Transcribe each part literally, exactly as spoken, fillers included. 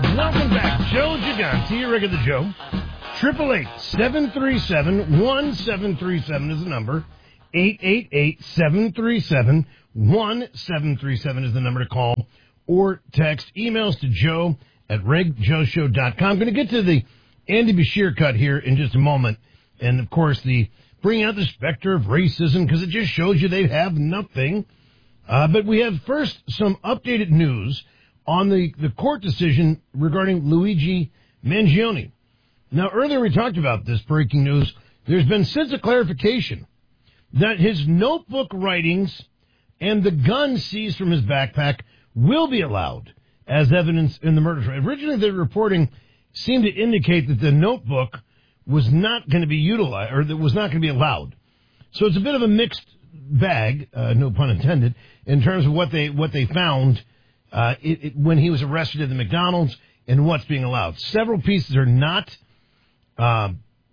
Welcome back. Joe Gigante, your regular Joe. triple eight, seven three seven, one seven three seven is the number. eight eight eight, seven three seven, one seven three seven is the number to call or text. Emails to joe at reg joe show dot com. I'm going to get to the Andy Bashir cut here in just a moment. And, of course, the bringing out the specter of racism because it just shows you they have nothing. Uh, but we have first some updated news on the, the court decision regarding Luigi Mangione. Now, earlier we talked about this breaking news. There's been since a clarification that his notebook writings and the gun seized from his backpack will be allowed as evidence in the murder trial. Originally, the reporting seemed to indicate that the notebook was not going to be utilized, or that was not going to be allowed. So it's a bit of a mixed bag, uh, no pun intended, in terms of what they what they found uh, it, it, when he was arrested at the McDonald's and what's being allowed. Several pieces are not, uh,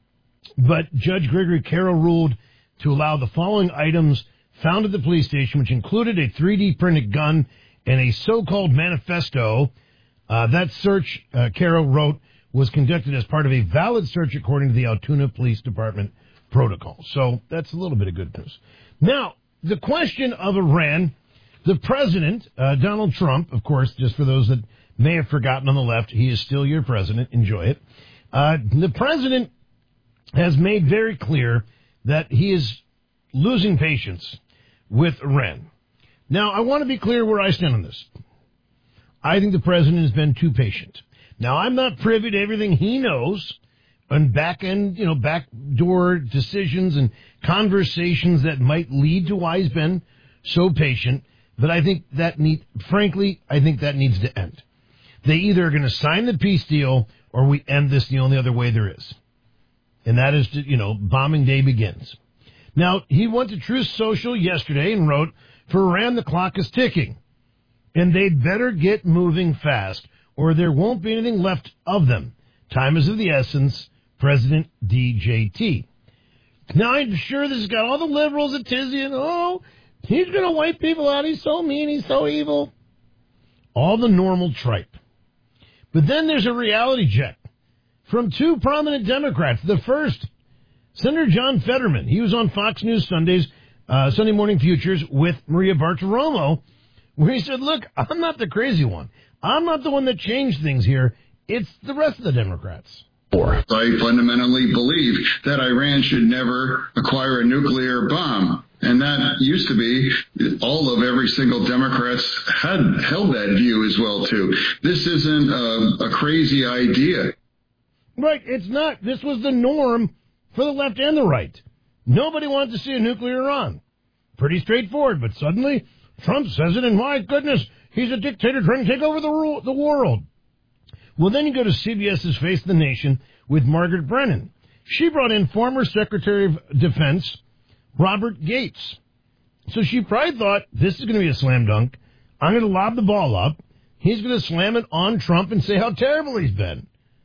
but Judge Gregory Carroll ruled to allow the following items found at the police station, which included a three D printed gun and a so-called manifesto. Uh, that search, uh, Carroll wrote, was conducted as part of a valid search according to the Altoona Police Department protocol. So that's a little bit of good news. Now, the question of Iran, the president, uh, Donald Trump, of course, just for those that may have forgotten on the left, he is still your president. Enjoy it. Uh, the president has made very clear that he is losing patience with Iran. Now, I want to be clear where I stand on this. I think the president has been too patient. Now, I'm not privy to everything he knows and back end, you know, backdoor decisions and conversations that might lead to why he's been so patient. But I think that need, frankly, I think that needs to end. They either are going to sign the peace deal or we end this the only other way there is. And that is, to, you know, bombing day begins. Now, he went to Truth Social yesterday and wrote, for Iran, the clock is ticking. And they'd better get moving fast, or there won't be anything left of them. Time is of the essence, President D J T. Now, I'm sure this has got all the liberals at tizzy, and, oh, he's going to wipe people out. He's so mean. He's so evil. All the normal tripe. But then there's a reality check from two prominent Democrats. The first, Senator John Fetterman. He was on Fox News Sundays, uh, Sunday Morning Futures with Maria Bartiromo, where he said, look, I'm not the crazy one. I'm not the one that changed things here. It's the rest of the Democrats. I fundamentally believe that Iran should never acquire a nuclear bomb. And that used to be all of every single Democrats had held that view as well, too. This isn't a, a crazy idea. Right. It's not. This was the norm for the left and the right. Nobody wanted to see a nuclear Iran. Pretty straightforward. But suddenly Trump says it, and my goodness, he's a dictator trying to take over the, ru- the world. Well, then you go to CBS's Face the Nation with Margaret Brennan. She brought in former Secretary of Defense Robert Gates. So she probably thought, this is going to be a slam dunk. I'm going to lob the ball up. He's going to slam it on Trump and say how terrible he's been.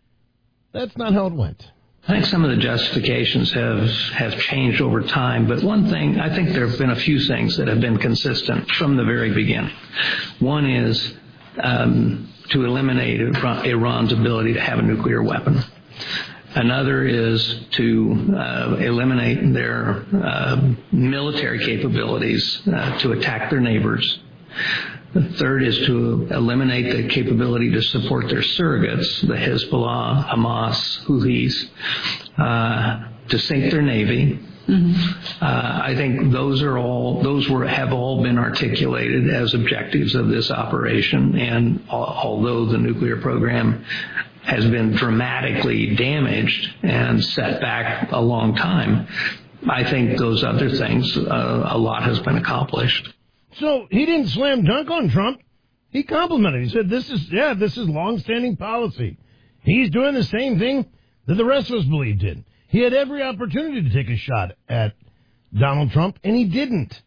That's not how it went. I think some of the justifications have, have changed over time, but one thing, I think there have been a few things that have been consistent from the very beginning. One is um, to eliminate Iran's ability to have a nuclear weapon. Another is to uh, eliminate their uh, military capabilities uh, to attack their neighbors. The third is to eliminate the capability to support their surrogates, the Hezbollah, Hamas, Houthis, uh, to sink their navy. Mm-hmm. Uh, I think those are all; those were have all been articulated as objectives of this operation. And although the nuclear program has been dramatically damaged and set back a long time, I think those other things, uh, a lot has been accomplished. So he didn't slam dunk on Trump. He complimented. He said, this is, yeah, this is longstanding policy. He's doing the same thing that the rest of us believed in. He had every opportunity to take a shot at Donald Trump, and he didn't.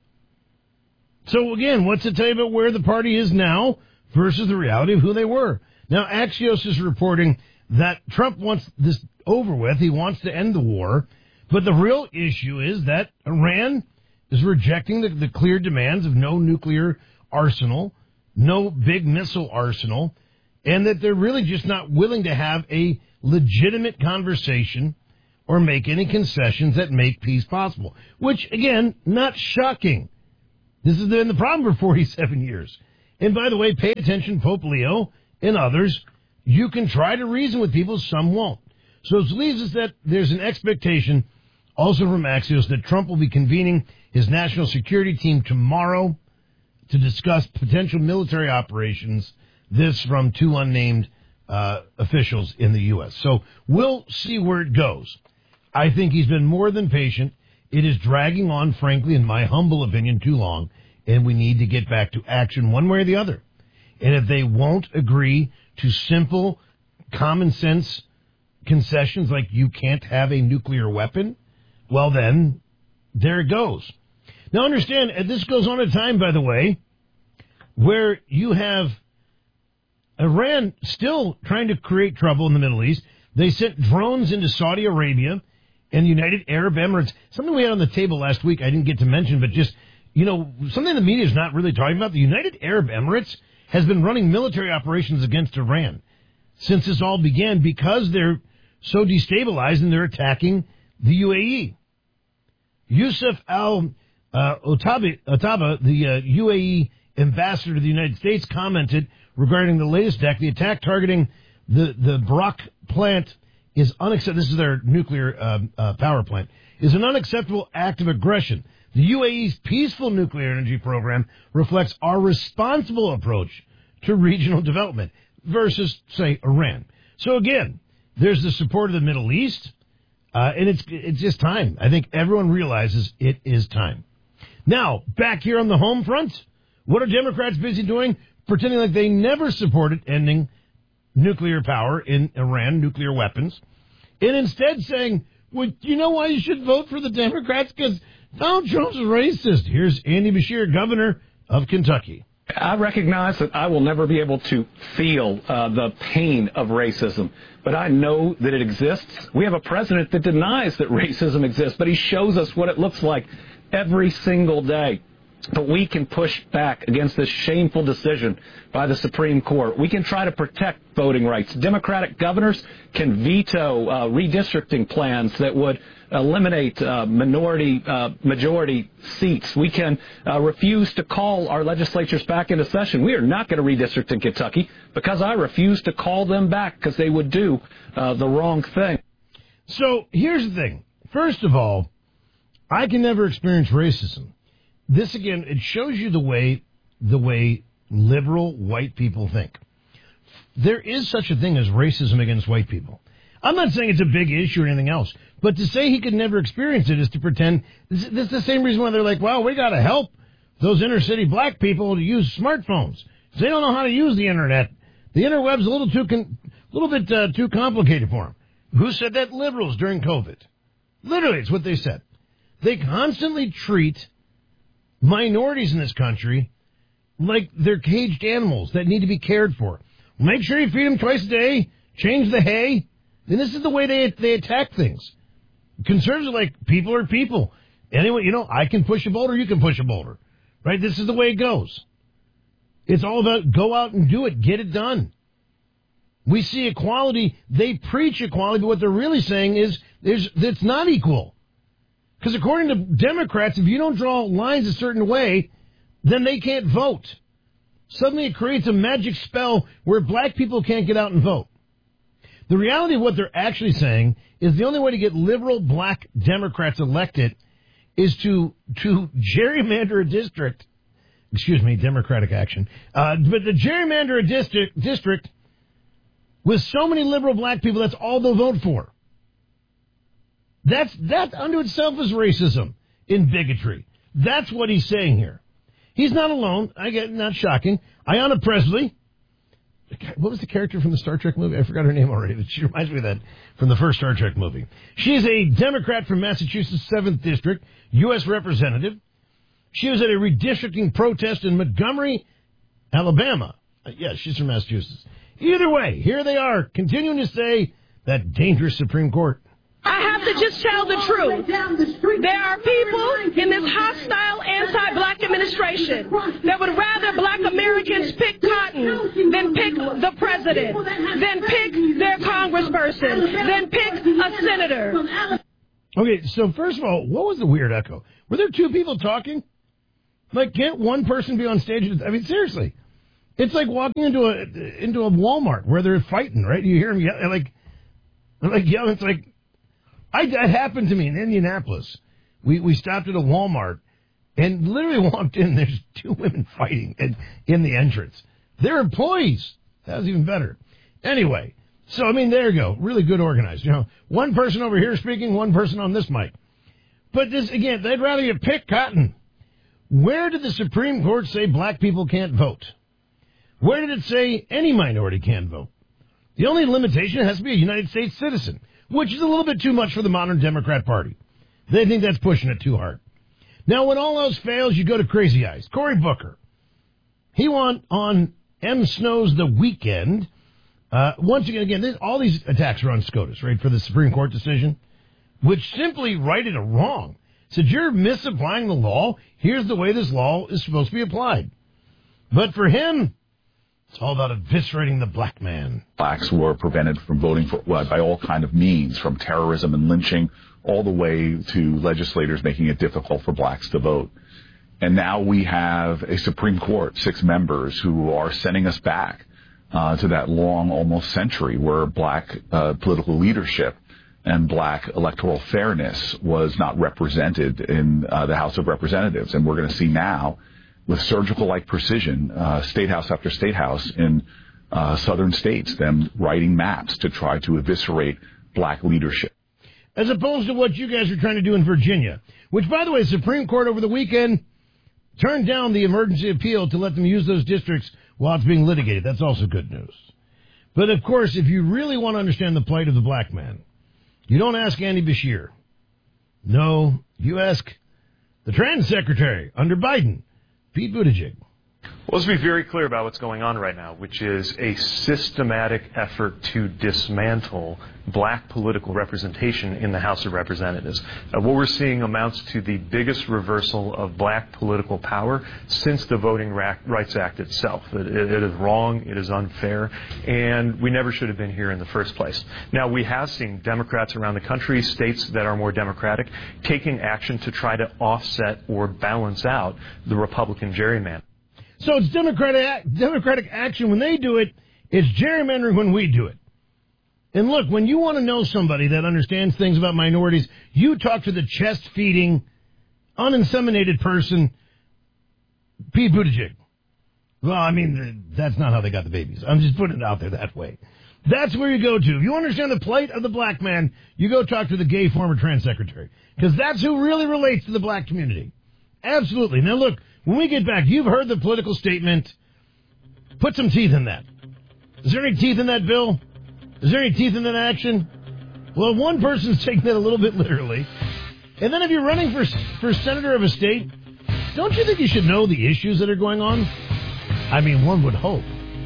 So, again, what's it tell you about where the party is now versus the reality of who they were? Now, Axios is reporting that Trump wants this over with. He wants to end the war. But the real issue is that Iran is rejecting the, the clear demands of no nuclear arsenal, no big missile arsenal, and that they're really just not willing to have a legitimate conversation or make any concessions that make peace possible. Which, again, not shocking. This has been the problem for forty-seven years. And by the way, pay attention, Pope Leo and others. You can try to reason with people, some won't. So it leaves us that there's an expectation, also from Axios, that Trump will be convening his national security team tomorrow to discuss potential military operations. This from two unnamed uh, officials in the U S. So we'll see where it goes. I think he's been more than patient. It is dragging on, frankly, in my humble opinion, too long, and we need to get back to action one way or the other. And if they won't agree to simple, common sense concessions like you can't have a nuclear weapon, well then, there it goes. Now understand, and this goes on at a time, by the way, where you have Iran still trying to create trouble in the Middle East. They sent drones into Saudi Arabia and the United Arab Emirates. Something we had on the table last week I didn't get to mention, but just, you know, something the media is not really talking about. The United Arab Emirates has been running military operations against Iran since this all began because they're so destabilized and they're attacking the U A E. Yusuf al uh, Otaba, Otaba, the uh, U A E ambassador to the United States, commented regarding the latest attack. The attack targeting the, the Barak plant is unacceptable. This is their nuclear uh, uh, power plant. Is an unacceptable act of aggression. The U A E's peaceful nuclear energy program reflects our responsible approach to regional development versus, say, Iran. So again, there's the support of the Middle East, uh, and it's it's just time. I think everyone realizes it is time. Now, back here on the home front, what are Democrats busy doing? Pretending like they never supported ending nuclear power in Iran, nuclear weapons, and instead saying, well, you know why you should vote for the Democrats? Because Donald Trump's racist. Here's Andy Beshear, governor of Kentucky. I recognize that I will never be able to feel uh, the pain of racism, but I know that it exists. We have a president that denies that racism exists, but he shows us what it looks like every single day. But we can push back against this shameful decision by the Supreme Court. We can try to protect voting rights. Democratic governors can veto uh, redistricting plans that would eliminate uh, minority uh, majority seats. We can uh, refuse to call our legislatures back into session. We are not going to redistrict in Kentucky because I refuse to call them back because they would do uh, the wrong thing. So here's the thing. First of all, I can never experience racism. This, again, it shows you the way the way liberal white people think. There is such a thing as racism against white people. I'm not saying it's a big issue or anything else, but to say he could never experience it is to pretend. This, this is the same reason why they're like, well, we got to help those inner city black people to use smartphones. They don't know how to use the internet. The interweb's a little too, con- little bit uh, too complicated for them. Who said that? Liberals during COVID. Literally, it's what they said. They constantly treat minorities in this country like they're caged animals that need to be cared for. Make sure you feed them twice a day, change the hay. And this is the way they they attack things. Conservatives are like, people are people. Anyway, you know, I can push a boulder, you can push a boulder. Right? This is the way it goes. It's all about go out and do it, get it done. We see equality, they preach equality, but what they're really saying is there's it's not equal. Because according to Democrats, if you don't draw lines a certain way, then they can't vote. Suddenly it creates a magic spell where black people can't get out and vote. The reality of what they're actually saying is the only way to get liberal black Democrats elected is to to gerrymander a district. Excuse me, Democratic action. Uh, but the gerrymander a district, district with so many liberal black people, that's all they'll vote for. That's, that unto itself is racism in bigotry. That's what he's saying here. He's not alone. I get, not shocking. Ayanna Pressley. What was the character from the Star Trek movie? I forgot her name already, but she reminds me of that from the first Star Trek movie. She is a Democrat from Massachusetts' seventh District, U S Representative. She was at a redistricting protest in Montgomery, Alabama. Uh, yeah, she's from Massachusetts. Either way, here they are, continuing to say that dangerous Supreme Court. I have to just tell the truth. There are people in this hostile anti-black administration that would rather black Americans pick cotton than pick the president, than pick their congressperson, than pick a senator. Okay, so first of all, what was the weird echo? Were there two people talking? Like, can't one person be on stage? I mean, seriously. It's like walking into a into a Walmart where they're fighting, right? You hear them yell, like, like yelling. It's like, I, that happened to me in Indianapolis. We we stopped at a Walmart and literally walked in. There's two women fighting in, in the entrance. They're employees. That was even better. Anyway, so, I mean, there you go. Really good organized. You know, one person over here speaking, one person on this mic. But this, again, they'd rather you pick cotton. Where did the Supreme Court say black people can't vote? Where did it say any minority can vote? The only limitation has to be a United States citizen, which is a little bit too much for the modern Democrat Party. They think that's pushing it too hard. Now, when all else fails, you go to Crazy Eyes. Cory Booker. He won on M. Snow's The Weekend. Uh, once again, again, this, all these attacks are on SCOTUS, right, for the Supreme Court decision, which simply righted a wrong. Said, you're misapplying the law. Here's the way this law is supposed to be applied. But for him, it's all about eviscerating the black man. Blacks were prevented from voting for, well, by all kind of means, from terrorism and lynching all the way to legislators making it difficult for blacks to vote. And now we have a Supreme Court, six members, who are sending us back uh, to that long, almost century where black uh, political leadership and black electoral fairness was not represented in uh, the House of Representatives. And we're going to see now, with surgical-like precision, uh, state house after state house in uh, southern states, them writing maps to try to eviscerate black leadership. As opposed to what you guys are trying to do in Virginia, which, by the way, the Supreme Court over the weekend turned down the emergency appeal to let them use those districts while it's being litigated. That's also good news. But, of course, if you really want to understand the plight of the black man, you don't ask Andy Beshear. No, you ask the Trans Secretary under Biden, Pete Buttigieg. Well, let's be very clear about what's going on right now, which is a systematic effort to dismantle black political representation in the House of Representatives. Uh, what we're seeing amounts to the biggest reversal of black political power since the Voting Rights Act itself. It, it, it is wrong, it is unfair, and we never should have been here in the first place. Now, we have seen Democrats around the country, states that are more Democratic, taking action to try to offset or balance out the Republican gerrymandering. So it's Democratic Democratic action when they do it. It's gerrymandering when we do it. And look, when you want to know somebody that understands things about minorities, you talk to the chest-feeding, uninseminated person, Pete Buttigieg. Well, I mean, that's not how they got the babies. I'm just putting it out there that way. That's where you go to. If you understand the plight of the black man, you go talk to the gay former trans secretary. Because that's who really relates to the black community. Absolutely. Now, look, when we get back, you've heard the political statement. Put some teeth in that. Is there any teeth in that bill? Is there any teeth in that action? Well, one person's taking that a little bit literally. And then if you're running for for senator of a state, don't you think you should know the issues that are going on? I mean, one would hope.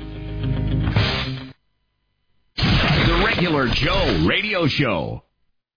The Regular Joe Radio Show.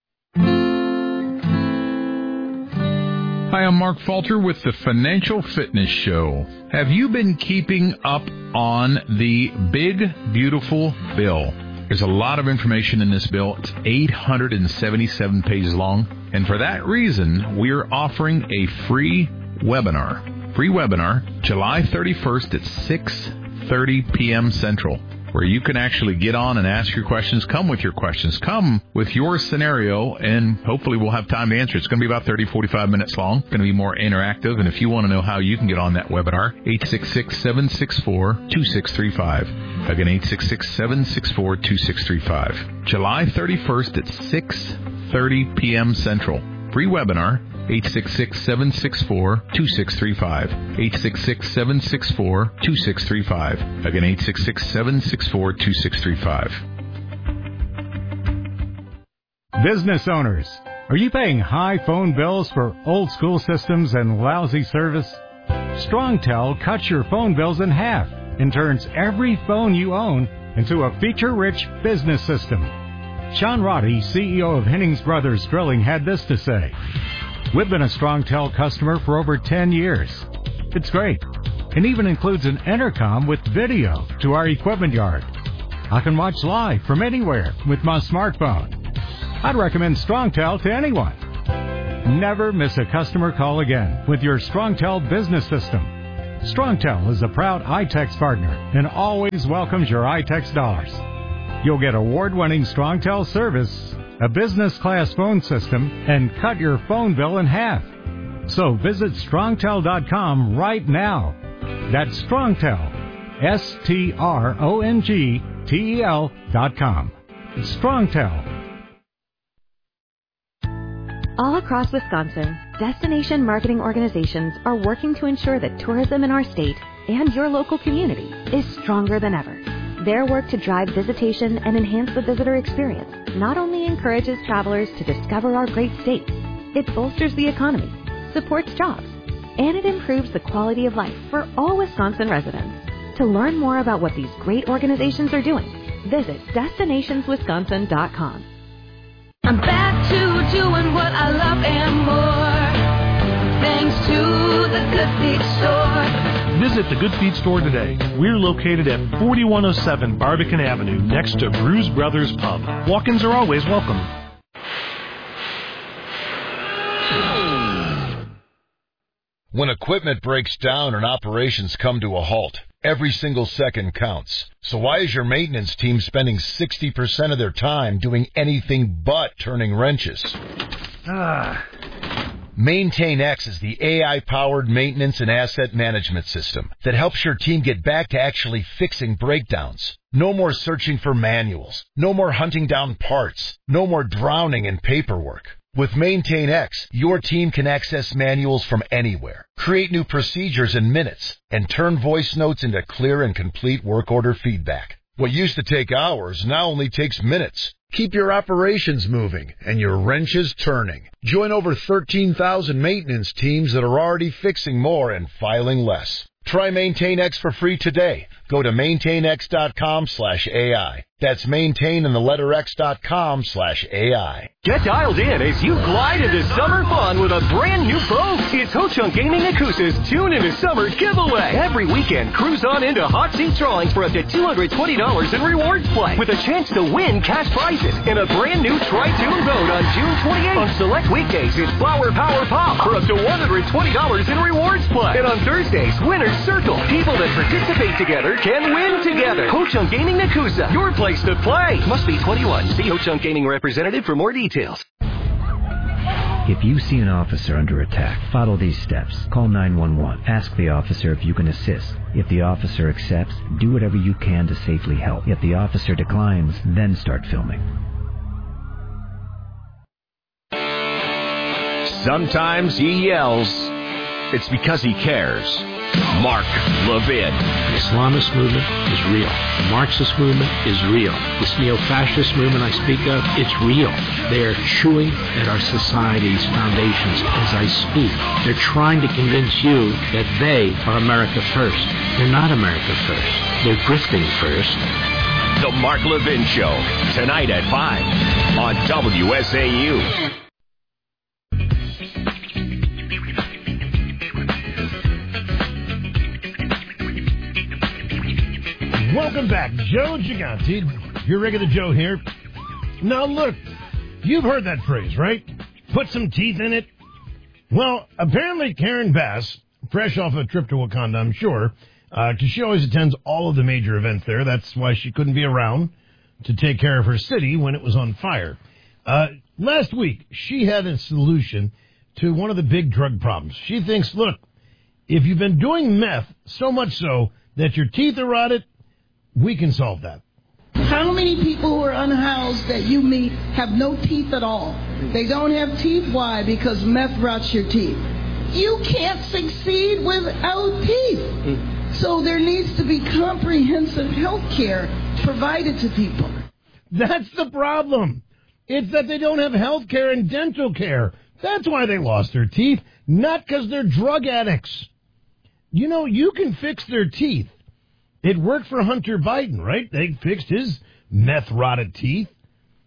Hi, I'm Mark Falter with the Financial Fitness Show. Have you been keeping up on the big, beautiful bill? There's a lot of information in this bill. It's eight hundred seventy-seven pages long. And for that reason, we're offering a free webinar. Free webinar, July thirty-first at six thirty p.m. Central, where you can actually get on and ask your questions. Come with your questions. Come with your scenario, and hopefully we'll have time to answer. It's going to be about thirty, forty-five minutes long. It's going to be more interactive, and if you want to know how you can get on that webinar, eight six six, seven six four, two six three five. Again, eight six six, seven six four, two six three five. July thirty-first at six thirty p.m. Central. Free webinar. eight six six, seven six four, two six three five. eight six six, seven six four, two six three five. Again, eight six six, seven six four, two six three five. Business owners, are you paying high phone bills for old school systems and lousy service? StrongTel cuts your phone bills in half and turns every phone you own into a feature-rich business system. Sean Roddy, C E O of Hennings Brothers Drilling, had this to say. We've been a StrongTel customer for over ten years. It's great, and even includes an intercom with video to our equipment yard. I can watch live from anywhere with my smartphone. I'd recommend StrongTel to anyone. Never miss a customer call again with your StrongTel business system. StrongTel is a proud iTex partner and always welcomes your iTex dollars. You'll get award-winning StrongTel service, a business-class phone system, and cut your phone bill in half. So visit strongtel dot com right now. That's StrongTel, S T R O N G T E L dot com. StrongTel. All across Wisconsin, destination marketing organizations are working to ensure that tourism in our state and your local community is stronger than ever. Their work to drive visitation and enhance the visitor experience not only encourages travelers to discover our great state, it bolsters the economy, supports jobs, and it improves the quality of life for all Wisconsin residents. To learn more about what these great organizations are doing, visit destinations wisconsin dot com. I'm back to doing what I love and more, thanks to the Good Feet Store. Visit the Good Feet Store today. We're located at forty-one oh seven Barbican Avenue, next to Brews Brothers Pub. Walk-ins are always welcome. When equipment breaks down and operations come to a halt, every single second counts. So why is your maintenance team spending sixty percent of their time doing anything but turning wrenches? Ah. MaintainX is the A I-powered maintenance and asset management system that helps your team get back to actually fixing breakdowns. No more searching for manuals. No more hunting down parts. No more drowning in paperwork. With MaintainX, your team can access manuals from anywhere, create new procedures in minutes, and turn voice notes into clear and complete work order feedback. What used to take hours now only takes minutes. Keep your operations moving and your wrenches turning. Join over thirteen thousand maintenance teams that are already fixing more and filing less. Try MaintainX for free today. Go to maintainx.com slash AI. That's maintain and the letter X dot com slash AI. Get dialed in as you glide into summer fun with a brand new boat. It's Ho Chunk Gaming Nakusa's Tune into Summer giveaway. Every weekend, cruise on into hot seat drawings for up to two hundred twenty dollars in rewards play with a chance to win cash prizes in a brand new Tri-Tune boat on June twenty-eighth. On select weekdays, it's Flower Power Pop for up to one hundred twenty dollars in rewards play. And on Thursdays, Winner's Circle. People that participate together can win together. Ho Chunk Gaming Nakusa, your place to play. Must be twenty-one. See Ho Chunk Gaming representative for more details. If you see an officer under attack, follow these steps. Call nine one one. Ask the officer if you can assist. If the officer accepts, do whatever you can to safely help. If the officer declines, then start filming. Sometimes he yells. It's because he cares. Mark Levin. The Islamist movement is real. The Marxist movement is real. This neo-fascist movement I speak of, it's real. They are chewing at our society's foundations as I speak. They're trying to convince you that they are America first. They're not America first. They're grifting first. The Mark Levin Show, tonight at five on W S A U. Welcome back. Joe Gigante, your regular Joe here. Now, look, you've heard that phrase, right? Put some teeth in it. Well, apparently Karen Bass, fresh off a trip to Wakanda, I'm sure, because uh, she always attends all of the major events there. That's why she couldn't be around to take care of her city when it was on fire. Uh, last week, she had a solution to one of the big drug problems. She thinks, look, if you've been doing meth so much so that your teeth are rotted, we can solve that. How many people who are unhoused that you meet have no teeth at all? They don't have teeth. Why? Because meth rots your teeth. You can't succeed without teeth. So there needs to be comprehensive health care provided to people. That's the problem. It's that they don't have health care and dental care. That's why they lost their teeth, not because they're drug addicts. You know, you can fix their teeth. It worked for Hunter Biden, right? They fixed his meth-rotted teeth.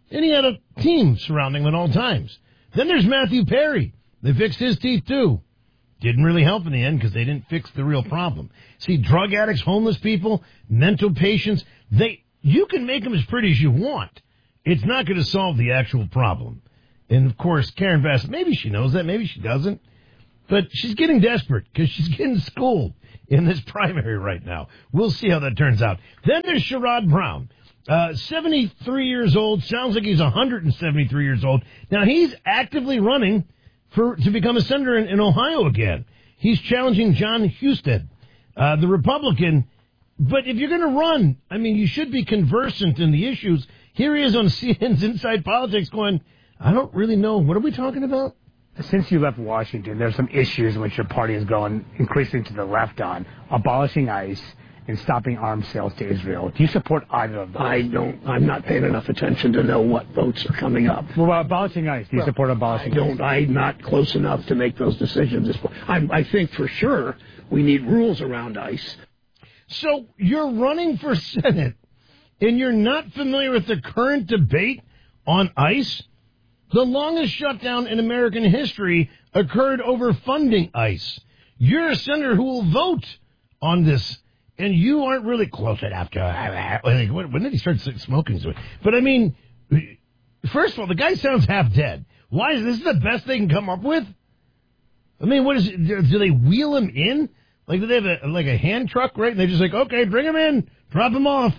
And he had a team surrounding him at all times. Then there's Matthew Perry. They fixed his teeth, too. Didn't really help in the end because they didn't fix the real problem. See, drug addicts, homeless people, mental patients, they you can make them as pretty as you want. It's not going to solve the actual problem. And, of course, Karen Bass, maybe she knows that, maybe she doesn't. But she's getting desperate because she's getting schooled in this primary right now. We'll see how that turns out. Then there's Sherrod Brown, uh, seventy-three years old. Sounds like he's one hundred seventy-three years old. Now, he's actively running for to become a senator in, in Ohio again. He's challenging John Husted, uh, the Republican. But if you're going to run, I mean, you should be conversant in the issues. Here he is on C N N's Inside Politics going, I don't really know. What are we talking about? Since you left Washington, there's some issues in which your party is going increasingly to the left on, abolishing ICE and stopping arms sales to Israel. Do you support either of those? I don't. I'm not paying enough attention to know what votes are coming up. Well, about abolishing ICE, do you well, support abolishing I don't, ICE? I'm not close enough to make those decisions. I, I think for sure we need rules around ICE. So you're running for Senate, and you're not familiar with the current debate on ICE? The longest shutdown in American history occurred over funding ICE. You're a senator who will vote on this, and you aren't really close enough to... When did he start smoking? But, I mean, first of all, the guy sounds half dead. Why is this the best they can come up with? I mean, what is it? Do they wheel him in? Like, do they have a, like a hand truck, right? And they're just like, okay, bring him in, drop him off.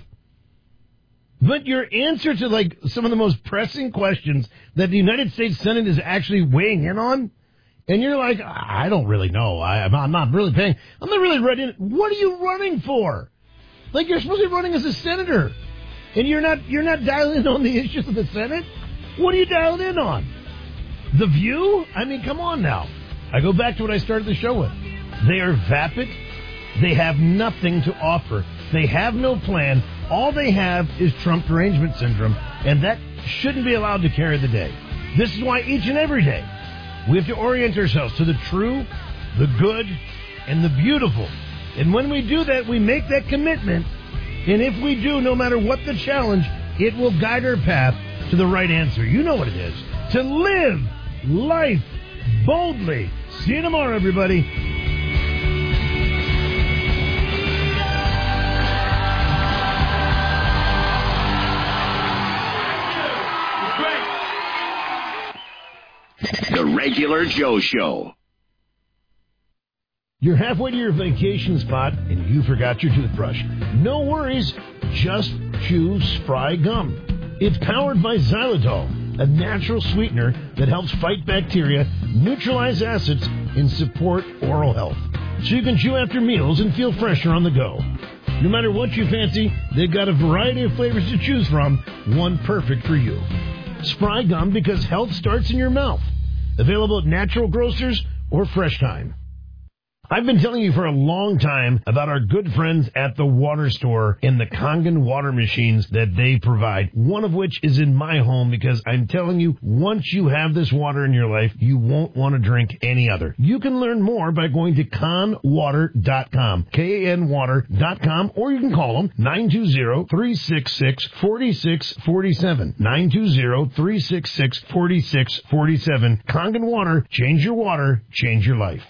But your answer to, like, some of the most pressing questions that the United States Senate is actually weighing in on, and you're like, I don't really know. I, I'm not really paying. I'm not really ready. What are you running for? Like, you're supposed to be running as a senator, and you're not you're not dialing in on the issues of the Senate? What are you dialing in on? The View? I mean, come on now. I go back to what I started the show with. They are vapid. They have nothing to offer. They have no plan. All they have is Trump derangement syndrome, and that shouldn't be allowed to carry the day. This is why each and every day we have to orient ourselves to the true, the good, and the beautiful. And when we do that, we make that commitment, and if we do, no matter what the challenge, it will guide our path to the right answer. You know what it is. To live life boldly. See you tomorrow, everybody. The Regular Joe Show. You're halfway to your vacation spot and you forgot your toothbrush. No worries. Just choose Spry Gum. It's powered by xylitol, a natural sweetener that helps fight bacteria, neutralize acids, and support oral health. So you can chew after meals and feel fresher on the go. No matter what you fancy, they've got a variety of flavors to choose from, one perfect for you. Spry Gum, because health starts in your mouth. Available at natural grocers or Fresh Time. I've been telling you for a long time about our good friends at the Water Store and the Kangen water machines that they provide, one of which is in my home because I'm telling you, once you have this water in your life, you won't want to drink any other. You can learn more by going to kan water dot com, K A N water dot com, or you can call them nine two zero, three six six, four six four seven, nine two zero, three six six, four six four seven. Kangen Water, change your water, change your life.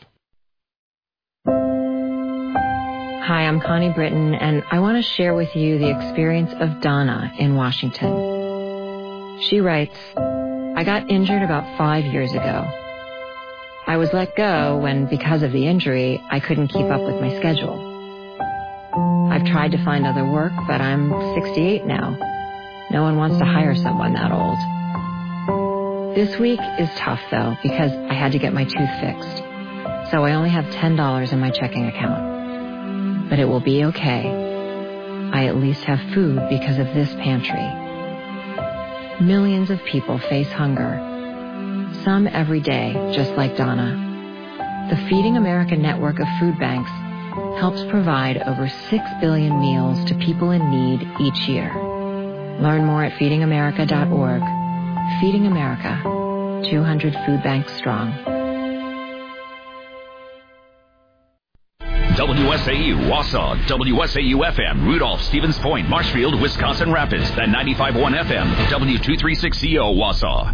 Hi, I'm Connie Britton, and I want to share with you the experience of Donna in Washington. She writes, I got injured about five years ago. I was let go when, because of the injury, I couldn't keep up with my schedule. I've tried to find other work, but I'm sixty-eight now. No one wants to hire someone that old. This week is tough, though, because I had to get my tooth fixed. So I only have ten dollars in my checking account. But it will be okay. I at least have food because of this pantry. Millions of people face hunger. Some every day, just like Donna. The Feeding America network of food banks helps provide over six billion meals to people in need each year. Learn more at feeding america dot org. Feeding America, two hundred food banks strong. W S A U, Wausau, W S A U F M, Rudolph, Stevens Point, Marshfield, Wisconsin Rapids, and ninety-five point one F M, W two thirty-six C O, Wausau.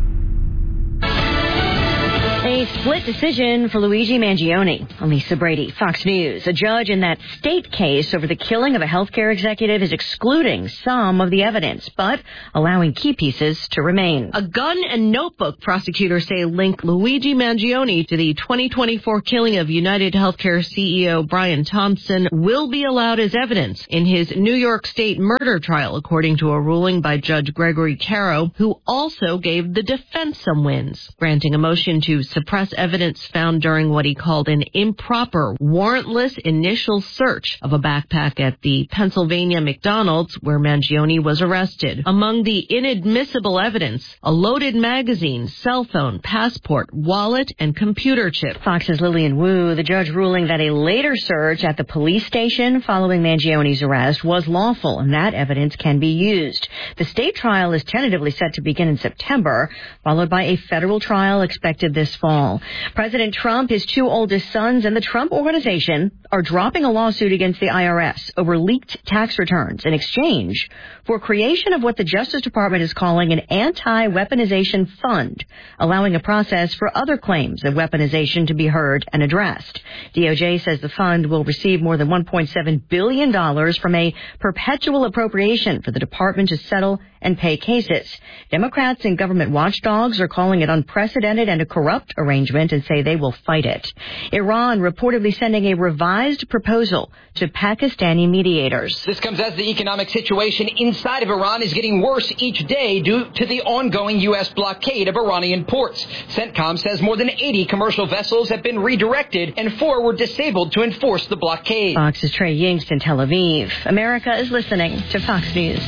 A split decision for Luigi Mangione. Lisa Brady, Fox News. A judge in that state case over the killing of a healthcare executive is excluding some of the evidence, but allowing key pieces to remain. A gun and notebook, prosecutors say, link Luigi Mangione to the twenty twenty-four killing of United Healthcare C E O Brian Thompson will be allowed as evidence in his New York State murder trial, according to a ruling by Judge Gregory Caro, who also gave the defense some wins, granting a motion to suppress evidence found during what he called an improper, warrantless initial search of a backpack at the Pennsylvania McDonald's where Mangione was arrested. Among the inadmissible evidence, a loaded magazine, cell phone, passport, wallet, and computer chip. Fox's Lillian Wu, the judge ruling that a later search at the police station following Mangione's arrest was lawful, and that evidence can be used. The state trial is tentatively set to begin in September, followed by a federal trial expected this fall. President Trump, his two oldest sons, and the Trump Organization are dropping a lawsuit against the I R S over leaked tax returns in exchange for creation of what the Justice Department is calling an anti-weaponization fund, allowing a process for other claims of weaponization to be heard and addressed. D O J says the fund will receive more than one point seven billion dollars from a perpetual appropriation for the department to settle and pay cases. Democrats and government watchdogs are calling it unprecedented and a corrupt arrangement and say they will fight it. Iran reportedly sending a revised proposal to Pakistani mediators. This comes as the economic situation inside of Iran is getting worse each day due to the ongoing U S blockade of Iranian ports. CENTCOM says more than eighty commercial vessels have been redirected and four were disabled to enforce the blockade. Fox's Trey Yingst in Tel Aviv. America is listening to Fox News.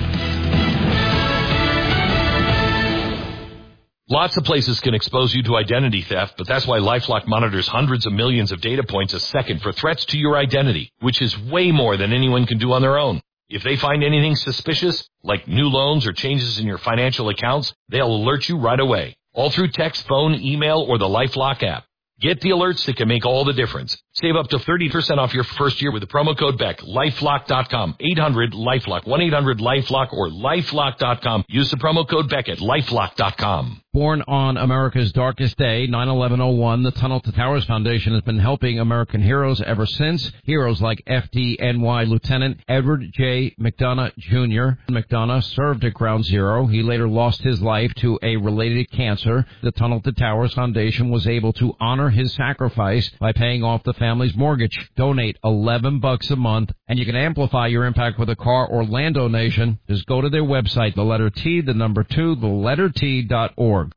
Lots of places can expose you to identity theft, but that's why LifeLock monitors hundreds of millions of data points a second for threats to your identity, which is way more than anyone can do on their own. If they find anything suspicious, like new loans or changes in your financial accounts, they'll alert you right away, all through text, phone, email, or the LifeLock app. Get the alerts that can make all the difference. Save up to thirty percent off your first year with the promo code Beck. LifeLock dot com. eight hundred LifeLock. one eight hundred LifeLock or LifeLock dot com. Use the promo code Beck at LifeLock dot com. Born on America's darkest day, nine eleven oh one, the Tunnel to Towers Foundation has been helping American heroes ever since. Heroes like F D N Y Lieutenant Edward J. McDonough Junior McDonough served at Ground Zero. He later lost his life to a related cancer. The Tunnel to Towers Foundation was able to honor his sacrifice by paying off the family's mortgage. Donate eleven bucks a month, and you can amplify your impact with a car or land donation. Just go to their website, the letter T, the number two, the letter T dot org.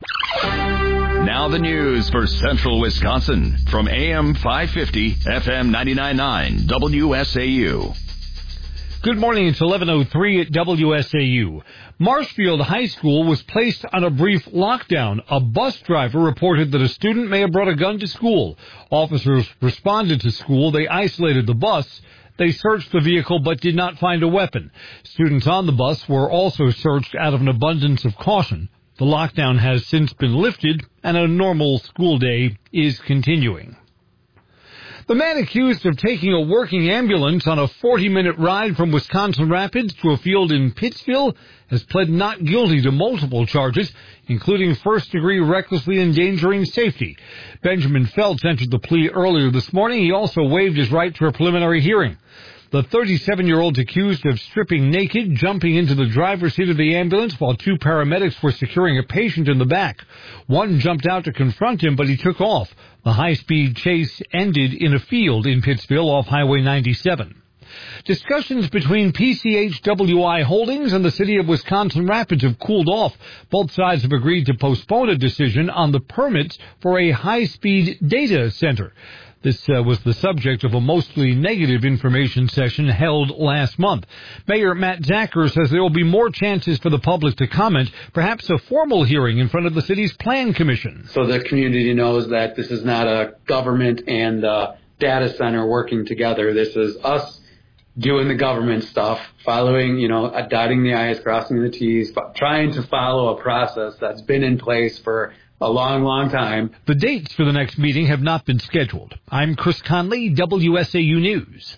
Now the news for Central Wisconsin from A M five fifty, F M ninety-nine point nine, W S A U. Good morning. It's eleven oh three at W S A U. Marshfield High School was placed on a brief lockdown. A bus driver reported that a student may have brought a gun to school. Officers responded to school. They isolated the bus. They searched the vehicle but did not find a weapon. Students on the bus were also searched out of an abundance of caution. The lockdown has since been lifted, and a normal school day is continuing. The man accused of taking a working ambulance on a forty-minute ride from Wisconsin Rapids to a field in Pittsville has pled not guilty to multiple charges, including first-degree recklessly endangering safety. Benjamin Feltz entered the plea earlier this morning. He also waived his right to a preliminary hearing. The thirty-seven-year-old accused of stripping naked, jumping into the driver's seat of the ambulance while two paramedics were securing a patient in the back. One jumped out to confront him, but he took off. The high-speed chase ended in a field in Pittsville off Highway ninety-seven. Discussions between P C H W I Holdings and the city of Wisconsin Rapids have cooled off. Both sides have agreed to postpone a decision on the permits for a high-speed data center. This uh, was the subject of a mostly negative information session held last month. Mayor Matt Zacher says there will be more chances for the public to comment, perhaps a formal hearing in front of the city's Plan Commission. So the community knows that this is not a government and uh, data center working together. This is us doing the government stuff, following, you know, uh, dotting the I's, crossing the T's, f- trying to follow a process that's been in place for a long, long time. The dates for the next meeting have not been scheduled. I'm Chris Conley, W S A U News.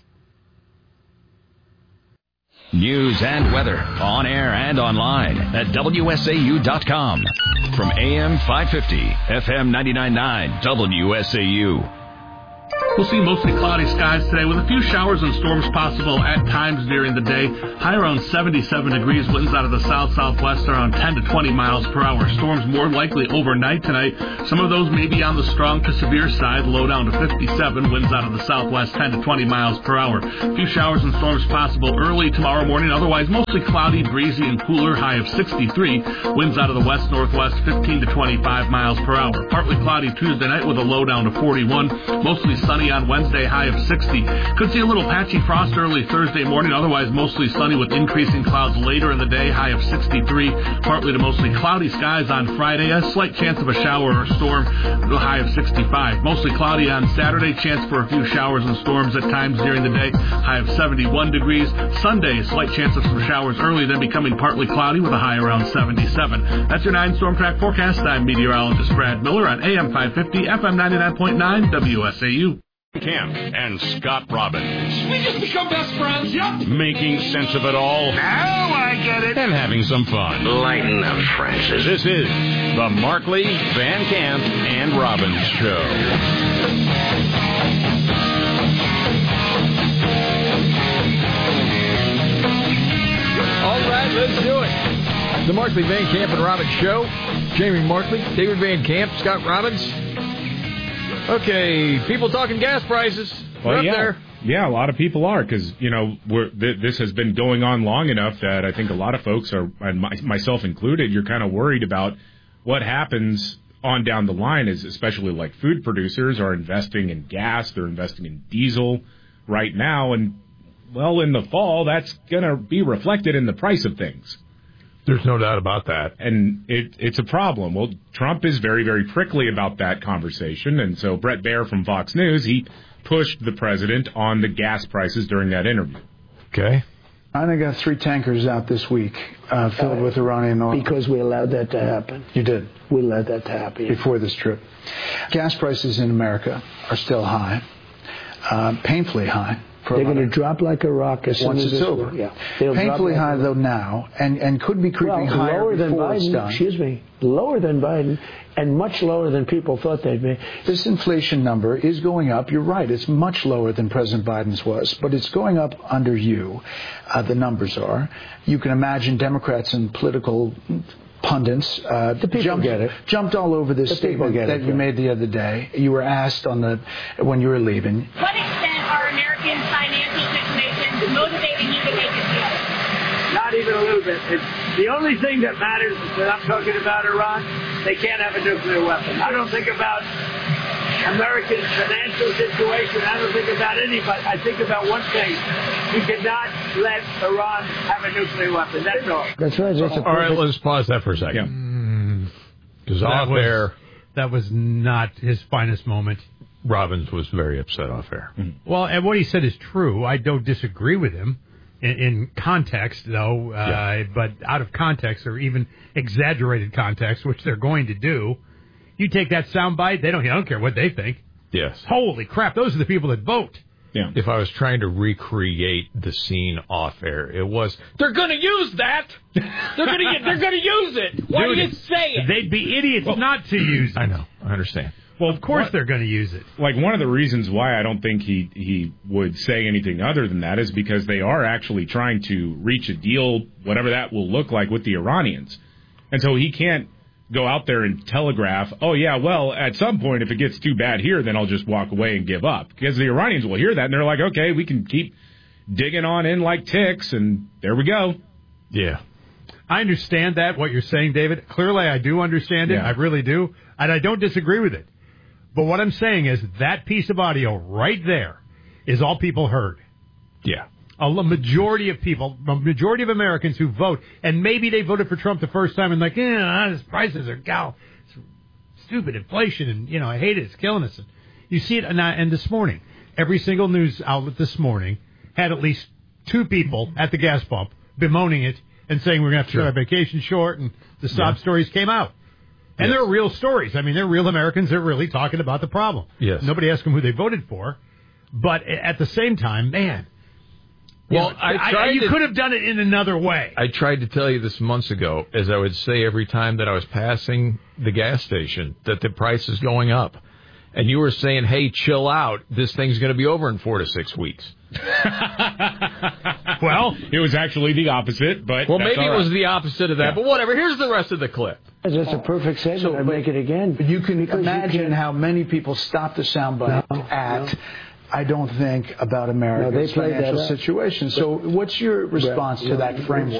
News and weather on air and online at W S A U dot com. From A M five fifty, F M ninety-nine point nine, W S A U. We'll see mostly cloudy skies today with a few showers and storms possible at times during the day. High around seventy-seven degrees, winds out of the south-southwest around ten to twenty miles per hour. Storms more likely overnight tonight. Some of those may be on the strong to severe side, low down to fifty-seven, winds out of the southwest ten to twenty miles per hour. A few showers and storms possible early tomorrow morning, otherwise mostly cloudy, breezy, and cooler, high of sixty-three. Winds out of the west-northwest fifteen to twenty-five miles per hour. Partly cloudy Tuesday night with a low down to forty-one. Mostly sunny on Wednesday, high of sixty. Could see a little patchy frost early Thursday morning, otherwise mostly sunny with increasing clouds later in the day, high of sixty-three. Partly to mostly cloudy skies on Friday, a slight chance of a shower or storm, a high of sixty-five. Mostly cloudy on Saturday, chance for a few showers and storms at times during the day, high of seventy-one degrees. Sunday, a slight chance of some showers early, then becoming partly cloudy with a high around seventy-seven. That's your nine Storm Track forecast. I'm meteorologist Brad Miller on A M five fifty, F M ninety-nine point nine, W S A U. Camp and Scott Robbins. We just become best friends, yep. Making sense of it all. Now I get it. And having some fun. Lighten up, Francis. This is the Markley, Van Camp, and Robbins Show. All right, let's do it. The Markley, Van Camp, and Robbins Show. Jamie Markley, David Van Camp, Scott Robbins. Okay, people talking gas prices. We're well, up yeah. there. Yeah, a lot of people are because, you know, we're, th- this has been going on long enough that I think a lot of folks are, and my, myself included, you're kind of worried about what happens on down the line, is especially like food producers are investing in gas, they're investing in diesel right now, and, well, in the fall, that's going to be reflected in the price of things. There's no doubt about that. And it, it's a problem. Well, Trump is very, very prickly about that conversation. And so Brett Baer from Fox News, he pushed the president on the gas prices during that interview. Okay. I think I got three tankers out this week uh, filled uh, with Iranian oil. Because we allowed that to happen. You did? We allowed that to happen. Before this trip. Gas prices in America are still high, uh, painfully high. They're going to drop like a rock as soon Once as it's this over. Yeah. Painfully like high, though, now, and, and could be creeping well, higher lower than before Biden, it's done. Excuse me. Lower than Biden, and much lower than people thought they'd be. This inflation number is going up. You're right. It's much lower than President Biden's was, but it's going up under you. Uh, the numbers are. You can imagine Democrats and political pundits uh, the people jumped, get it. jumped all over this the statement that it, you yeah. made the other day. You were asked on the when you were leaving. What extent are American financial situations motivating you to make a deal? Not even a little bit. It's the only thing that matters is that I'm talking about Iran. They can't have a nuclear weapon. I don't think about American financial situation. I don't think about anybody. I think about one thing. We cannot let Iran have a nuclear weapon. That's all. That's right. That's all right, let's pause that for a second. Because that off was, air, that was not his finest moment. Robbins was very upset off air. Mm-hmm. Well, and what he said is true. I don't disagree with him in, in context, though. Uh, yeah. But out of context, or even exaggerated context, which they're going to do, you take that soundbite, they don't. I don't care what they think. Yes. Holy crap! Those are the people that vote. Yeah. If I was trying to recreate the scene off air, it was, they're going to use that. They're going to they're going to use it. Why Dude, do you say it? They'd be idiots well, not to use it. I know. I understand. Well, of course what, they're going to use it. Like, one of the reasons why I don't think he, he would say anything other than that is because they are actually trying to reach a deal, whatever that will look like, with the Iranians. And so he can't go out there and telegraph, oh, yeah, well, at some point, if it gets too bad here, then I'll just walk away and give up. Because the Iranians will hear that, and they're like, okay, we can keep digging on in like ticks, and there we go. Yeah. I understand that, what you're saying, David. Clearly, I do understand it. Yeah. I really do. And I don't disagree with it. But what I'm saying is that piece of audio right there is all people heard. Yeah. A majority of people, a majority of Americans who vote, and maybe they voted for Trump the first time and like, yeah, his prices are gal, stupid inflation, and, you know, I hate it, it's killing us. And you see it, and, I, and this morning, every single news outlet this morning had at least two people at the gas pump bemoaning it and saying we're going to have to sure. cut our vacation short, and the sob yeah. stories came out. And Yes. they're real stories. I mean, they're real Americans. They're really talking about the problem. Yes. Nobody asked them who they voted for. But at the same time, man. Well, know, I tried you to, could have done it in another way. I tried to tell you this months ago, as I would say every time that I was passing the gas station, that the price is going up. And you were saying, hey, chill out. This thing's going to be over in four to six weeks. Well, it was actually the opposite, but well, that's maybe all it was right. the opposite of that, Yeah. but whatever. Here's the rest of the clip. That's a perfect segment. So, I'd make it again. But you can imagine you can, how many people stop the soundbite no, at, no. I don't think, about America's no, financial situation. So what's your response right. to that framework?